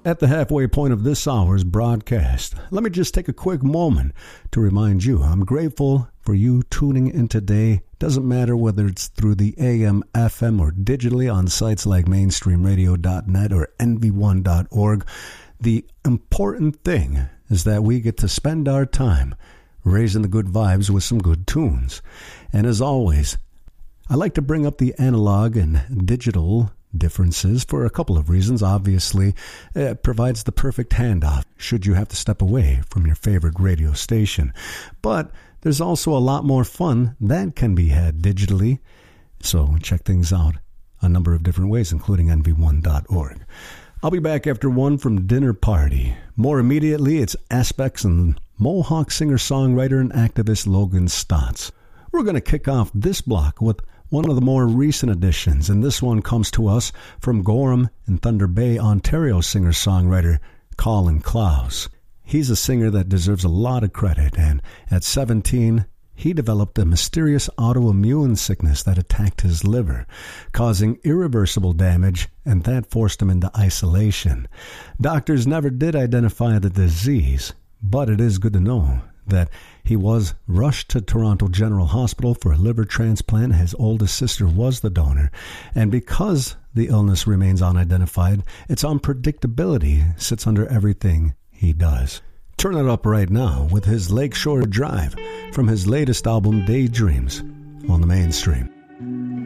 At the halfway point of this hour's broadcast, let me just take a quick moment to remind you I'm grateful for you tuning in today. Doesn't matter whether it's through the AM, FM, or digitally on sites like mainstreamradio.net or nv1.org. The important thing is that we get to spend our time raising the good vibes with some good tunes. And as always, I like to bring up the analog and digital differences for a couple of reasons. Obviously, it provides the perfect handoff should you have to step away from your favorite radio station. But there's also a lot more fun that can be had digitally. So check things out a number of different ways, including nv1.org. I'll be back after one from Dinner Party. More immediately, it's Aspects and Mohawk singer-songwriter and activist Logan Stotts. We're going to kick off this block with one of the more recent additions, and this one comes to us from Gorham and Thunder Bay, Ontario singer-songwriter Colin Clowes. He's a singer that deserves a lot of credit, and at 17, he developed a mysterious autoimmune sickness that attacked his liver, causing irreversible damage, and that forced him into isolation. Doctors never did identify the disease, but it is good to know that he was rushed to Toronto General Hospital for a liver transplant. His oldest sister was the donor. And because the illness remains unidentified, its unpredictability sits under everything he does. Turn it up right now with his Lakeshore Drive from his latest album, Daydreams, on the Mainstream.